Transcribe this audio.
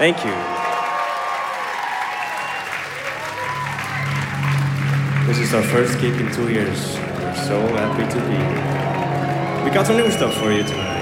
Thank you. This is our first gig in 2 years. We're so happy to be here. We got some new stuff for you tonight.